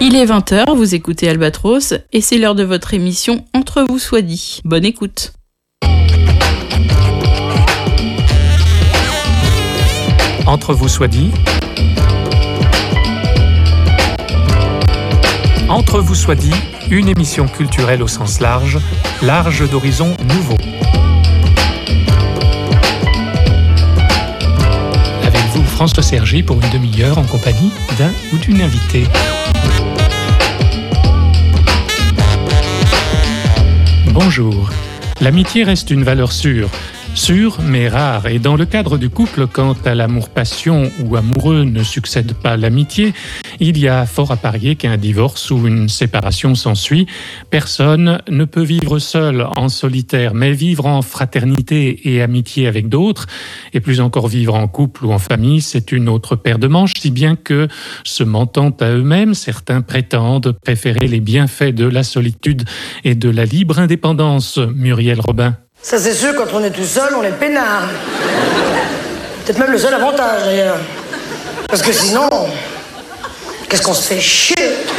Il est 20h, vous écoutez Albatros et c'est l'heure de votre émission Entre vous soit dit. Bonne écoute. Entre vous soit dit. Entre vous soit dit, une émission culturelle au sens large, large d'horizons nouveaux. Avec vous, François Sergi, pour une demi-heure en compagnie d'un ou d'une invitée. Bonjour. L'amitié reste une valeur sûre mais rare. Et dans le cadre du couple, quand à l'amour-passion ou amoureux ne succède pas l'amitié, il y a fort à parier qu'un divorce ou une séparation s'ensuit. Personne ne peut vivre seul, en solitaire, mais vivre en fraternité et amitié avec d'autres, et plus encore vivre en couple ou en famille, c'est une autre paire de manches, si bien que, se mentant à eux-mêmes, certains prétendent préférer les bienfaits de la solitude et de la libre indépendance. Muriel Robin. Ça c'est sûr, quand on est tout seul, on est peinard. Peut-être même le seul avantage d'ailleurs. Parce que sinon, qu'est-ce qu'on se fait chier.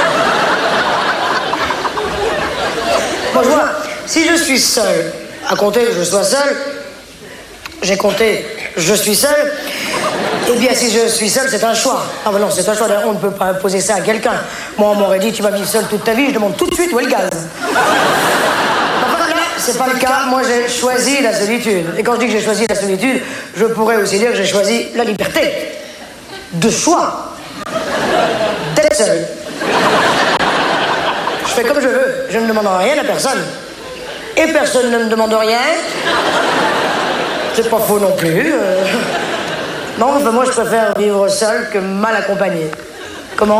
Moi je vois, si je suis seul, à compter je sois seul, j'ai compté je suis seul, eh bien si je suis seul c'est un choix. Ah ben non, c'est un choix, on ne peut pas imposer ça à quelqu'un. Moi on m'aurait dit tu vas vivre seul toute ta vie, je demande tout de suite où est le gaz. C'est pas le cas, moi j'ai choisi la solitude. Et quand je dis que j'ai choisi la solitude, je pourrais aussi dire que j'ai choisi la liberté. De choix. D'être seul. Je fais comme je veux, je ne demande rien à personne. Et personne ne me demande rien. C'est pas faux non plus. Non, enfin moi je préfère vivre seul que mal accompagné. Comment ?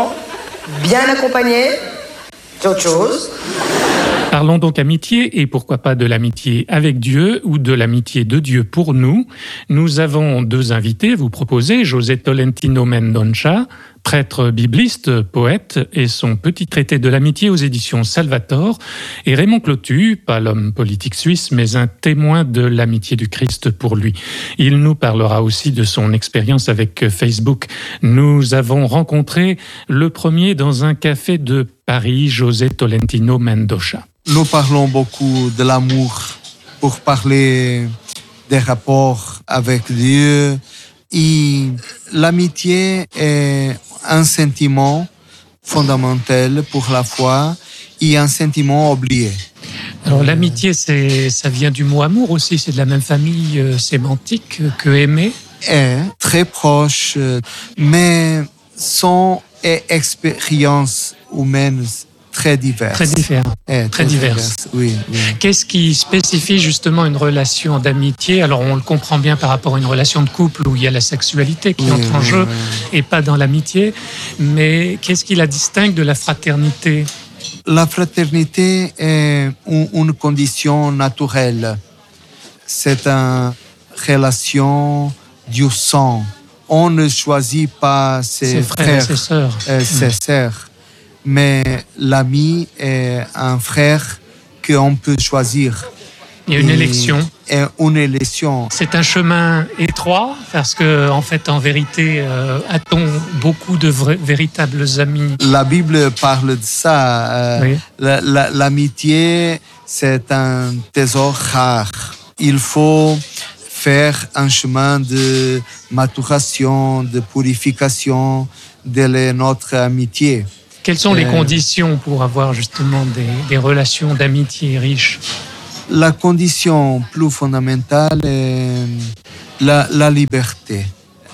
Bien accompagné, c'est autre chose. Parlons donc amitié, et pourquoi pas de l'amitié avec Dieu ou de l'amitié de Dieu pour nous. Nous avons deux invités, vous proposez, José Tolentino Mendonça, prêtre bibliste, poète, et son petit traité de l'amitié aux éditions Salvator, et Raymond Clotu, pas l'homme politique suisse, mais un témoin de l'amitié du Christ pour lui. Il nous parlera aussi de son expérience avec Facebook. Nous avons rencontré le premier dans un café de Paris, José Tolentino Mendonça. Nous parlons beaucoup de l'amour pour parler des rapports avec Dieu. Et l'amitié est un sentiment fondamental pour la foi et un sentiment oublié. Alors l'amitié, ça vient du mot amour aussi, c'est de la même famille sémantique que aimer. Est très proche, mais son expérience humaine très diverses. Très différentes. Très diverses. Oui. Qu'est-ce qui spécifie justement une relation d'amitié ? Alors on le comprend bien par rapport à une relation de couple où il y a la sexualité qui entre en jeu et pas dans l'amitié. Mais qu'est-ce qui la distingue de la fraternité ? La fraternité est une condition naturelle. C'est une relation du sang. On ne choisit pas ses frères et ses sœurs. Ses sœurs. Mais l'ami est un frère qu'on peut choisir. Il y a une élection. Et une élection. C'est un chemin étroit parce que, en fait, en vérité, a-t-on beaucoup de véritables amis ? La Bible parle de ça. Oui. L'amitié, c'est un trésor rare. Il faut faire un chemin de maturation, de purification de notre amitié. Quelles sont les conditions pour avoir justement des relations d'amitié riches ? La condition plus fondamentale est la liberté.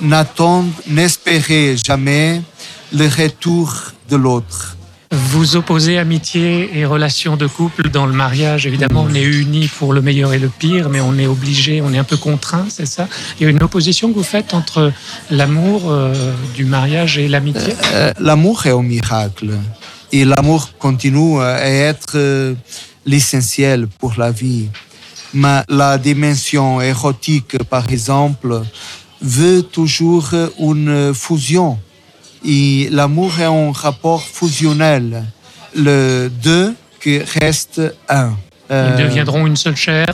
N'espérez jamais le retour de l'autre. Vous opposez amitié et relations de couple dans le mariage. Évidemment, on est unis pour le meilleur et le pire, mais on est obligé, on est un peu contraint, c'est ça ? Il y a une opposition que vous faites entre l'amour du mariage et l'amitié ? L'amour est un miracle. Et l'amour continue à être l'essentiel pour la vie. Mais la dimension érotique, par exemple, veut toujours une fusion. Et l'amour est un rapport fusionnel. Le deux qui reste un. Ils deviendront une seule chair.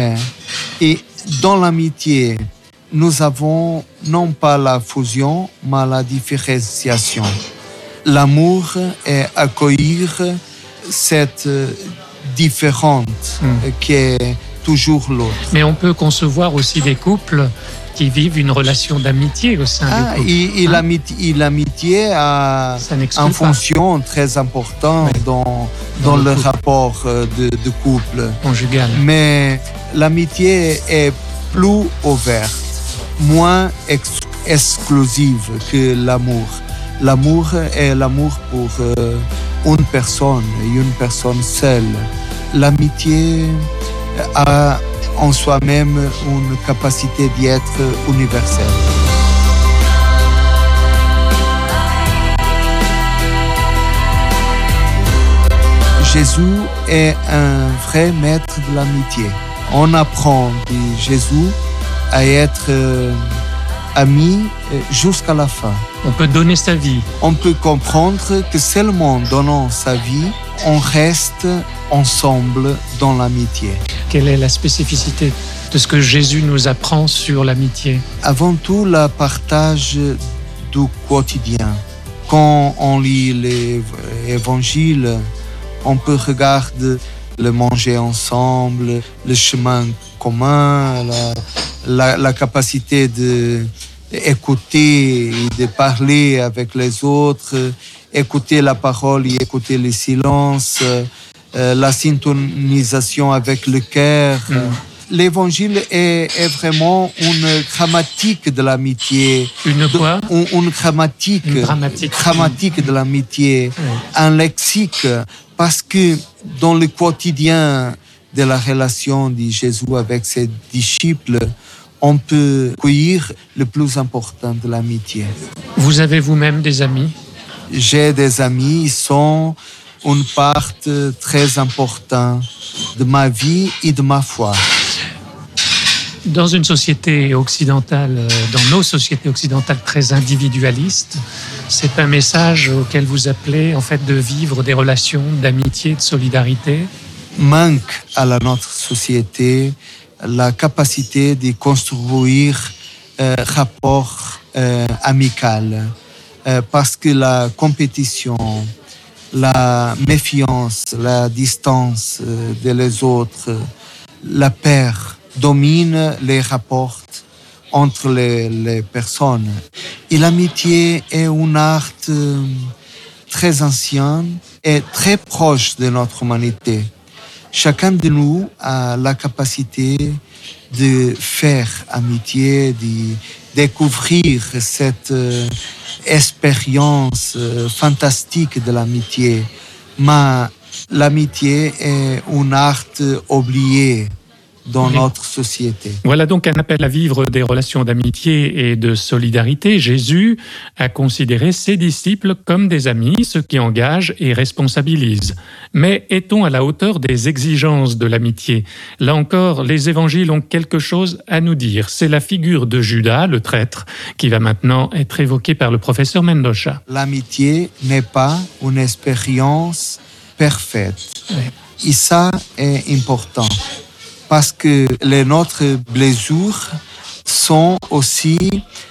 Et dans l'amitié, nous avons non pas la fusion, mais la différenciation. l'amour et accueillir cette différente qui est toujours l'autre. Mais on peut concevoir aussi des couples qui vivent une relation d'amitié au sein du couple. L'amitié a une fonction très importante dans le rapport de couple conjugal. Mais l'amitié est plus ouverte, moins exclusive que l'amour. L'amour est l'amour pour une personne seule. L'amitié a en soi-même une capacité d'être universelle. Jésus est un vrai maître de l'amitié. On apprend de Jésus à être ami jusqu'à la fin. On peut donner sa vie. On peut comprendre que seulement en donnant sa vie, on reste ensemble dans l'amitié. Quelle est la spécificité de ce que Jésus nous apprend sur l'amitié? Avant tout, le partage du quotidien. Quand on lit les évangiles, on peut regarder le manger ensemble, le chemin commun, la capacité d'écouter et de parler avec les autres, écouter la parole et écouter le silence, la syntonisation avec le cœur. L'évangile est vraiment une grammatique de l'amitié. Une quoi? Une grammatique de l'amitié, un lexique. Parce que dans le quotidien de la relation de Jésus avec ses disciples, on peut cueillir le plus important de l'amitié. Vous avez vous-même des amis? J'ai des amis, ils sont une part très importante de ma vie et de ma foi. Dans une société occidentale, dans nos sociétés occidentales très individualistes, c'est un message auquel vous appelez en fait de vivre des relations d'amitié, de solidarité. Manque à notre société la capacité de construire rapport amical parce que la compétition, la méfiance, la distance des autres, la peur domine les rapports entre les personnes. Et l'amitié est un art très ancien et très proche de notre humanité. Chacun de nous a la capacité de faire amitié, de découvrir cette expérience fantastique de l'amitié. Mais l'amitié est un art oublié dans notre société. Voilà donc un appel à vivre des relations d'amitié et de solidarité. Jésus a considéré ses disciples comme des amis, ce qui engage et responsabilise. Mais est-on à la hauteur des exigences de l'amitié? Là encore, les évangiles ont quelque chose à nous dire. C'est la figure de Judas, le traître, qui va maintenant être évoquée par le professeur Mendocha. L'amitié n'est pas une expérience parfaite. Et ça est important. Parce que notre blessures sont aussi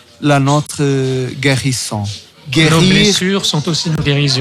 notre guérison. Nos blessures sont aussi nos guérisons.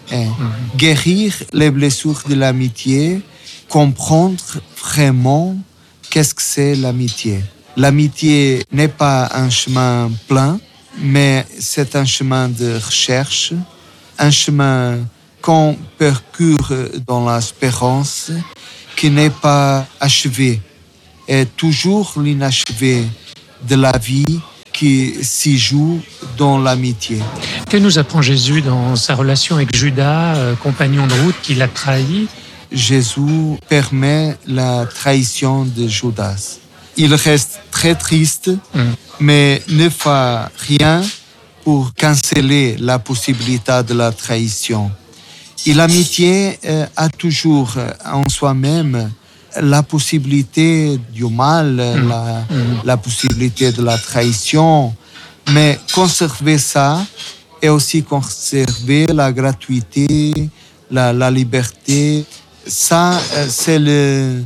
Guérir les blessures de l'amitié, comprendre vraiment qu'est-ce que c'est l'amitié. L'amitié n'est pas un chemin plein, mais c'est un chemin de recherche, un chemin qu'on parcourt dans l'espérance, qui n'est pas achevé, est toujours l'inachevé de la vie qui s'y joue dans l'amitié. Que nous apprend Jésus dans sa relation avec Judas, compagnon de route qui l'a trahi? Jésus permet la trahison de Judas. Il reste très triste, mais ne fait rien pour canceller la possibilité de la trahison. Et l'amitié a toujours en soi-même la possibilité du mal, la possibilité de la trahison, mais conserver ça et aussi conserver la gratuité, la liberté, ça c'est le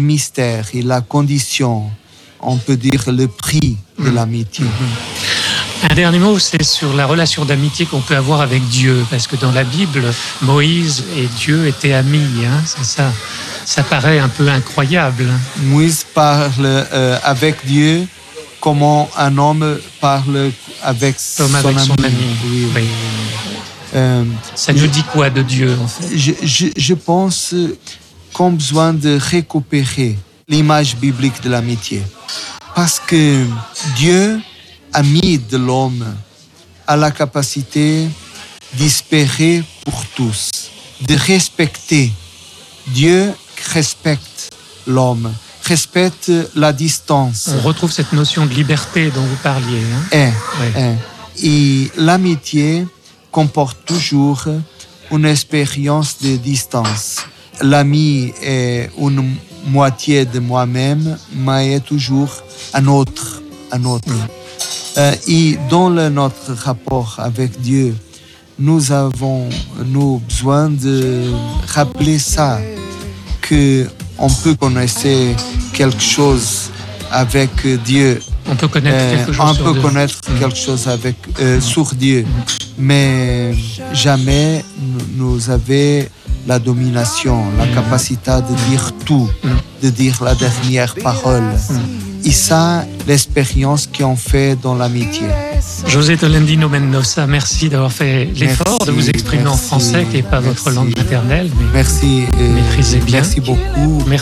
mystère et la condition, on peut dire le prix de l'amitié. Un dernier mot, c'est sur la relation d'amitié qu'on peut avoir avec Dieu, parce que dans la Bible, Moïse et Dieu étaient amis, hein, c'est ça. Ça paraît un peu incroyable. Moïse parle avec Dieu comment un homme parle avec Comme avec son ami. Oui. Oui. Ça nous dit quoi de Dieu, en fait? Je pense qu'on a besoin de récupérer l'image biblique de l'amitié. Parce que Dieu, ami de l'homme, a la capacité d'espérer pour tous, de respecter. Dieu respecte l'homme, respecte la distance. On retrouve cette notion de liberté dont vous parliez. Hein? Et l'amitié comporte toujours une expérience de distance. L'ami est une moitié de moi-même, mais est toujours un autre. Et dans notre rapport avec Dieu, nous avons besoin de rappeler ça, qu'on peut connaître quelque chose avec Dieu. On peut connaître quelque chose sur Dieu, mais jamais nous avons la domination, la capacité de dire tout, de dire la dernière parole. Et ça, l'expérience qu'on fait dans l'amitié. José Tolentino Mendoza, merci d'avoir fait l'effort de vous exprimer en français, qui n'est pas votre langue maternelle, mais merci, maîtrisez bien. Merci beaucoup. Merci.